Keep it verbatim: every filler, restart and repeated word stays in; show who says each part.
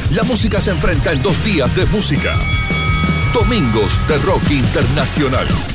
Speaker 1: La música se enfrenta en dos días de música. Domingos de Rock Internacional.